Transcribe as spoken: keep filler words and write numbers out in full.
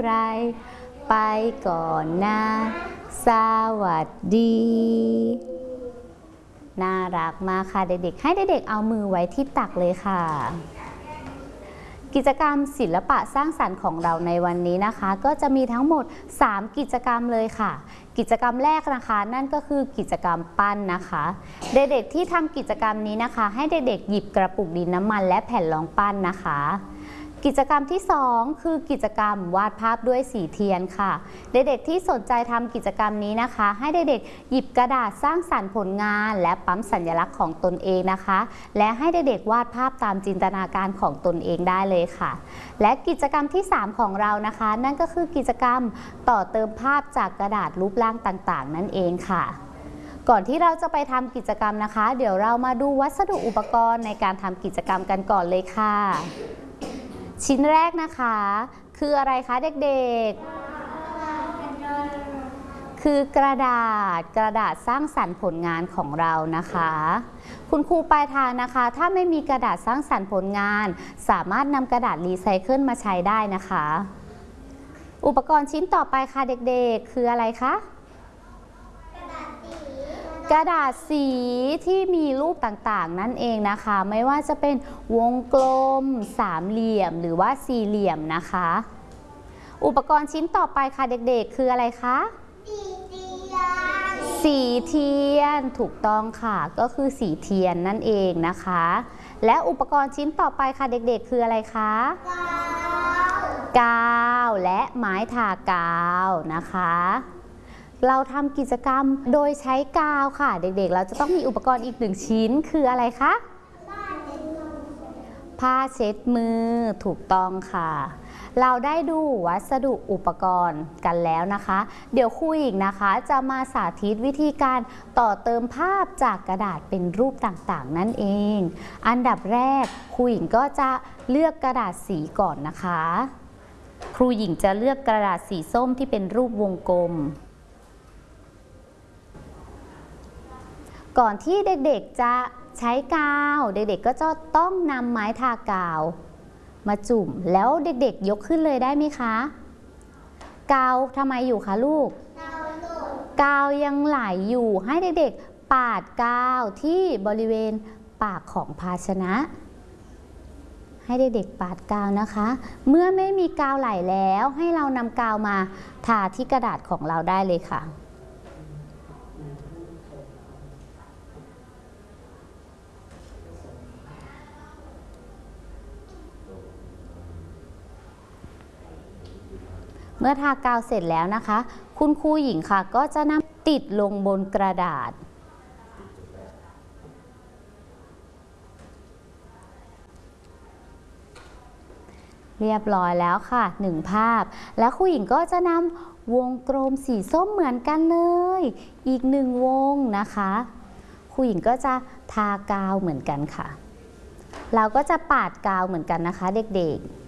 อะไรไปก่อนนะสวัสดีน่ารักมากค่ะเด็กๆให้เด็กๆเอามือไว้ที่ตักเลยค่ะกิจกรรมศิลปะสร้างสรรค์ของเราในวันนี้นะคะก็จะมีทั้งหมดสามกิจกรรมเลยค่ะกิจกรรมแรกนะคะนั่นก็คือกิจกรรมปั้นนะคะเด็กๆที่ทำกิจกรรมนี้นะคะให้เด็กๆหยิบกระปุกดินน้ำมันและแผ่นรองปั้นนะคะกิจกรรมที่สองคือกิจกรรมวาดภาพด้วยสีเทียนค่ะเด็กๆที่สนใจทำกิจกรรมนี้นะคะให้เด็กๆหยิบกระดาษสร้างสรรค์ผลงานและปั๊มสัญลักษณ์ของตนเองนะคะและให้เด็กๆวาดภาพตามจินตนาการของตนเองได้เลยค่ะและกิจกรรมที่สามของเรานะคะนั่นก็คือกิจกรรมต่อเติมภาพจากกระดาษรูปร่างต่างๆนั่นเองค่ะก่อนที่เราจะไปทำกิจกรรมนะคะเดี๋ยวเรามาดูวัสดุอุปกรณ์ในการทำกิจกรรมกันก่อนเลยค่ะชิ้นแรกนะคะคืออะไรคะเด็กๆคือกระดาษกระดาษสร้างสรรค์ผลงานของเรานะคะคุณครูปลายทางนะคะถ้าไม่มีกระดาษสร้างสรรค์ผลงานสามารถนำกระดาษรีไซเคิลมาใช้ได้นะคะอุปกรณ์ชิ้นต่อไปค่ะเด็กๆคืออะไรคะกระดาษสีที่มีรูปต่างๆนั่นเองนะคะไม่ว่าจะเป็นวงกลมสามเหลี่ยมหรือว่าสี่เหลี่ยมนะคะอุปกรณ์ชิ้นต่อไปค่ะเด็กๆคืออะไรคะสีเทียนสีเทียนถูกต้องค่ะก็คือสีเทียนนั่นเองนะคะและอุปกรณ์ชิ้นต่อไปค่ะเด็กๆคืออะไรคะกาวกาวและไม้ทากาวนะคะเราทำกิจกรรมโดยใช้กาวค่ะเด็กๆเราจะต้องมีอุปกรณ์อีกหนึ่งชิ้นคืออะไรคะผ้าเช็ดมือถูกต้องค่ะเราได้ดูวัสดุอุปกรณ์กันแล้วนะคะเดี๋ยวครูหญิงนะคะจะมาสาธิตวิธีการต่อเติมภาพจากกระดาษเป็นรูปต่างๆนั่นเองอันดับแรกครูหญิงก็จะเลือกกระดาษสีก่อนนะคะครูหญิงจะเลือกกระดาษสีส้มที่เป็นรูปวงกลมก่อนที่เด็กๆจะใช้กาวเด็กๆก็จะต้องนำไม้ทากาวมาจุ่มแล้วเด็กๆยกขึ้นเลยได้ไหมคะกาวทำไมอยู่คะลูกกาวยังไหลอยู่ให้เด็กๆปาดกาวที่บริเวณปากของภาชนะให้เด็กๆปาดกาวนะคะเมื่อไม่มีกาวไหลแล้วให้เรานำกาวมาทาที่กระดาษของเราได้เลยค่ะเมื่อทากาวเสร็จแล้วนะคะคุณครูหญิงค่ะก็จะนำติดลงบนกระดาษเรียบร้อยแล้วค่ะหนึ่งภาพแล้วครูหญิงก็จะนำวงกลมสีส้มเหมือนกันเลยอีกหนึ่งวงนะคะครูหญิงก็จะทากาวเหมือนกันค่ะเราก็จะปาดกาวเหมือนกันนะคะเด็กๆ